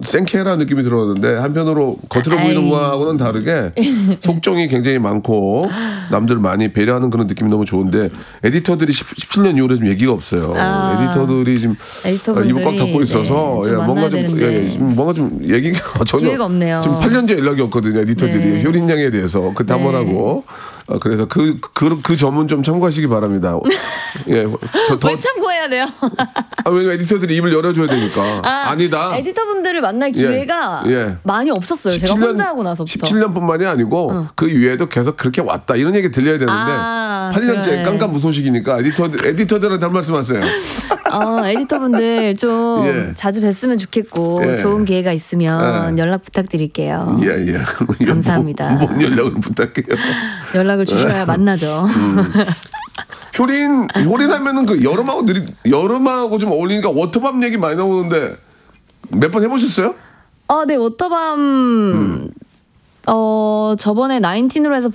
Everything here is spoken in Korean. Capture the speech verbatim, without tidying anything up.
생캐라는 느낌이 들었는데 한편으로 겉으로 아이. 보이는 거하고는 다르게 속정이 굉장히 많고 남들을 많이 배려하는 그런 느낌이 너무 좋은데 에디터들이 십칠 년 이후로 좀 얘기가 없어요. 아. 에디터들이 지금 에디터분들이, 입을 꽉 닫고 있어서 네, 좀 예, 뭔가 좀, 만나야 예, 좀 뭔가 좀 얘기가 전혀 기회가 없네요. 지금 팔 년째 연락이 없거든요. 에디터들이 네. 효린 양에 대해서 그때 네. 한번 하고 어, 그래서 그, 그, 그 점은 좀 참고하시기 바랍니다. 예, 더, 더, 왜 참고해야 돼요? 아, 왜냐면 에디터들이 입을 열어줘야 되니까. 아, 아니다. 에디터분들을 만날 기회가 예, 예. 많이 없었어요. 제가 십칠 년, 혼자 하고 나서부터. 십칠 년뿐만이 아니고 어. 그 이외에도 계속 그렇게 왔다 이런 얘기 들려야 되는데 아, 팔 년째 그래. 깜깜무소식이니까 에디터 에디터들한테 한 말씀 하세요. 어, 에디터분들 좀 예. 자주 뵀으면 좋겠고 예. 좋은 기회가 있으면 예. 연락 부탁드릴게요. 예, 예. 감사합니다. 뭔, 뭔 연락을 부탁해요. 연락을 주셔야 만나죠. 효린 효린 하면은 그 여름하고 느리, 여름하고 좀 어울리니까 워터밤 얘기 많이 나오는데 몇 번 해보셨어요? 어, 네, 워터밤, 어, 저번에 나인틴으로 해서